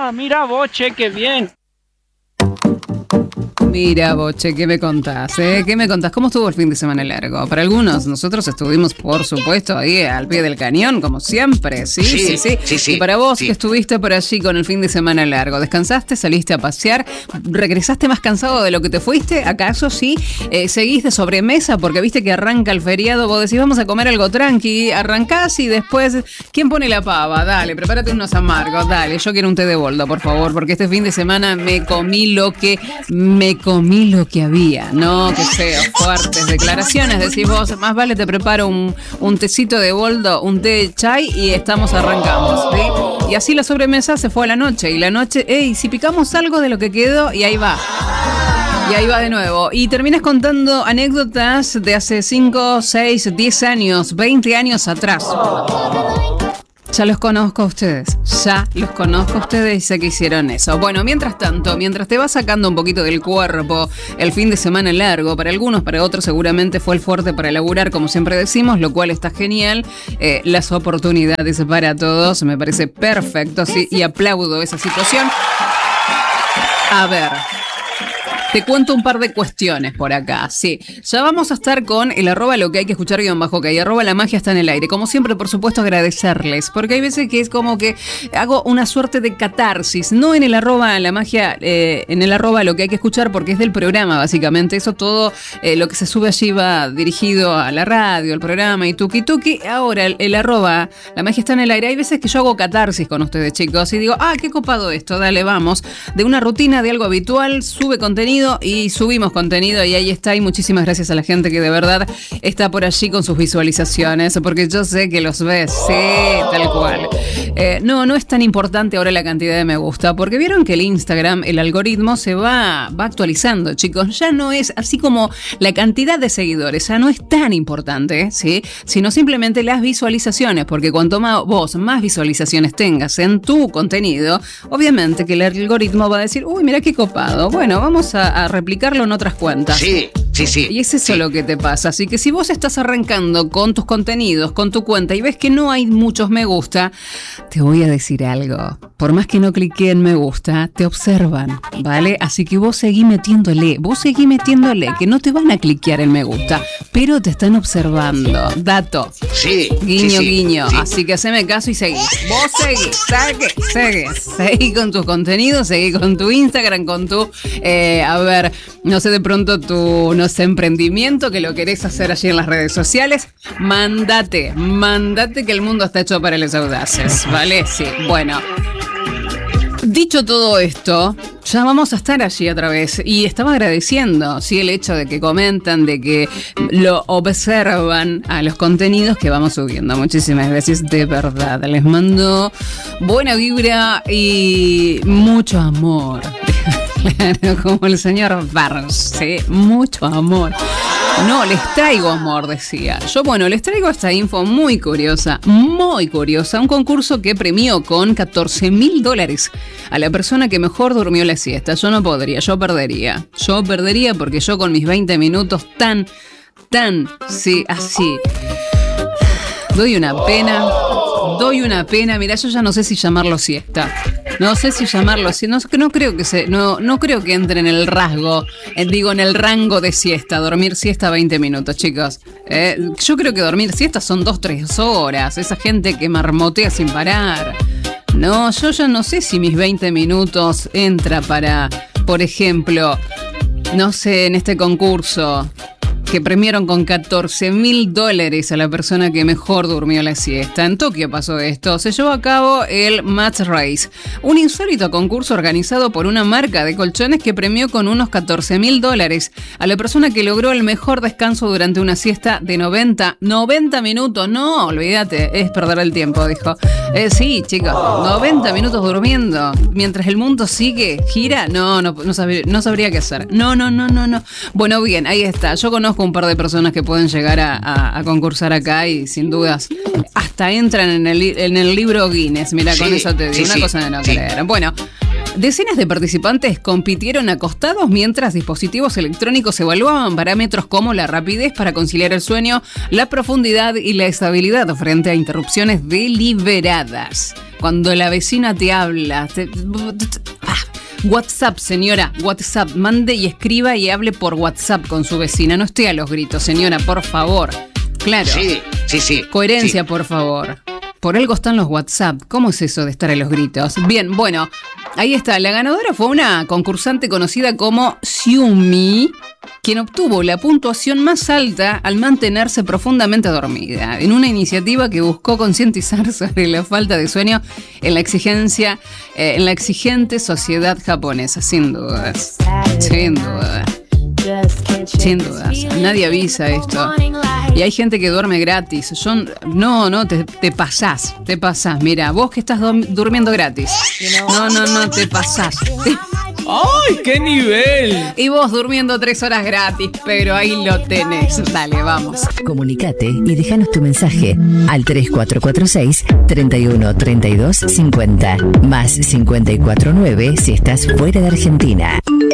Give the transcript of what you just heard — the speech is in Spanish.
mira Boche, qué bien. Mira, Boche, ¿qué me contás? ¿Qué me contás? ¿Cómo estuvo el fin de semana largo? Para algunos, nosotros estuvimos, por supuesto, ahí al pie del cañón, como siempre, ¿sí? Sí. Y para vos, que estuviste por allí con el fin de semana largo, ¿descansaste? ¿Saliste a pasear? ¿Regresaste más cansado de lo que te fuiste? ¿Acaso sí? ¿Seguís de sobremesa? Porque viste que arranca el feriado, vos decís, vamos a comer algo tranqui, arrancás y después, ¿quién pone la pava? Dale, prepárate unos amargos, dale, yo quiero un té de boldo, por favor, porque este fin de semana me comí lo que había, no, qué feo, fuertes declaraciones, decís vos, más vale te preparo un tecito de boldo, un té de chai y arrancamos, ¿sí? Y así la sobremesa se fue a la noche, y la noche, si picamos algo de lo que quedó, y ahí va. Y ahí va de nuevo. Y terminas contando anécdotas de hace 5, 6, 10 años, 20 años atrás. Ya los conozco a ustedes y sé que hicieron eso. Bueno, mientras tanto, mientras te vas sacando un poquito del cuerpo el fin de semana largo, para algunos, para otros seguramente fue el fuerte para laburar, como siempre decimos, lo cual está genial. Las oportunidades para todos, me parece perfecto, sí, y aplaudo esa situación. A ver, te cuento un par de cuestiones por acá, sí. Ya vamos a estar con el @ lo que hay que escuchar @ que hay @ la magia está en el aire. Como siempre, por supuesto, agradecerles, porque hay veces que es como que hago una suerte de catarsis, no en el @ la magia, en el @ lo que hay que escuchar, porque es del programa, básicamente. Eso todo, lo que se sube allí va dirigido a la radio, al programa y tuki. Ahora, el @ la magia está en el aire. Hay veces que yo hago catarsis con ustedes, chicos, y digo, qué copado esto, dale, vamos. De una rutina, de algo habitual, sube contenido y subimos contenido y ahí está, y muchísimas gracias a la gente que de verdad está por allí con sus visualizaciones, porque yo sé que los ves, sí, tal cual. No es tan importante ahora la cantidad de me gusta, porque vieron que el Instagram, el algoritmo se va actualizando, chicos, ya no es así como la cantidad de seguidores, ya no es tan importante, ¿sí? Sino simplemente las visualizaciones, porque cuanto vos más visualizaciones tengas en tu contenido, obviamente que el algoritmo va a decir, uy, mira qué copado, bueno, vamos a replicarlo en otras cuentas. Sí. Y es eso lo que te pasa. Así que si vos estás arrancando con tus contenidos, con tu cuenta, y ves que no hay muchos me gusta, te voy a decir algo. Por más que no clique en me gusta, te observan, ¿vale? Así que vos seguí metiéndole, que no te van a cliquear en me gusta, pero te están observando. Dato. Sí. Guiño. Sí. Así que haceme caso y seguí. Vos seguí con tus contenidos, seguí con tu Instagram, con tu, no sé, de pronto tu, emprendimiento, que lo querés hacer allí en las redes sociales, mandate que el mundo está hecho para los audaces, ¿vale? Sí, bueno. Dicho todo esto, ya vamos a estar allí otra vez y estaba agradeciendo, sí, el hecho de que comentan, de que lo observan a los contenidos que vamos subiendo. Muchísimas gracias, de verdad. Les mando buena vibra y mucho amor. Claro, como el señor Barnes, ¿sí? Mucho amor. No, les traigo amor, decía. Yo, les traigo esta info muy curiosa. Un concurso que premió con $14,000 a la persona que mejor durmió la siesta. Yo no podría, yo perdería. Yo perdería porque yo con mis 20 minutos tan, sí, así. Doy una pena. Mirá, yo ya no sé si llamarlo siesta. No creo que entre en el rasgo, en el rango de siesta, dormir siesta 20 minutos, chicos. Yo creo que dormir siesta son 2-3 horas, esa gente que marmotea sin parar. No, yo ya no sé si mis 20 minutos entra para, por ejemplo, no sé, en este concurso que premiaron con $14,000 a la persona que mejor durmió la siesta. En Tokio pasó esto. Se llevó a cabo el Match Race, un insólito concurso organizado por una marca de colchones que premió con unos $14,000 a la persona que logró el mejor descanso durante una siesta de 90 minutos. No, olvídate, es perder el tiempo, dijo. Sí, chicos, 90 minutos durmiendo mientras el mundo gira. No sabría qué hacer. No. Bueno, bien, ahí está. Yo conozco un par de personas que pueden llegar a concursar acá y sin dudas hasta entran en el libro Guinness. Mira, con eso te digo, una cosa de no creer. Bueno, decenas de participantes compitieron acostados mientras dispositivos electrónicos evaluaban parámetros como la rapidez para conciliar el sueño, la profundidad y la estabilidad frente a interrupciones deliberadas. Cuando la vecina te habla, WhatsApp, señora, WhatsApp, mande y escriba y hable por WhatsApp con su vecina. No esté a los gritos, señora, por favor. Claro. Sí. Coherencia, por favor. Por algo están los WhatsApp. ¿Cómo es eso de estar a los gritos? Bien, bueno, ahí está. La ganadora fue una concursante conocida como Xiumi, quien obtuvo la puntuación más alta al mantenerse profundamente dormida, en una iniciativa que buscó concientizar sobre la falta de sueño en la exigente sociedad japonesa, sin dudas. Sin dudas. Sin dudas. Nadie avisa esto. Y hay gente que duerme gratis. Te pasás. Mira, vos que estás durmiendo gratis. No, te pasás. ¡Ay, qué nivel! Y vos durmiendo 3 horas gratis, pero ahí lo tenés. Dale, vamos. Comunicate y déjanos tu mensaje al 3446 31 32 50 más 549 si estás fuera de Argentina.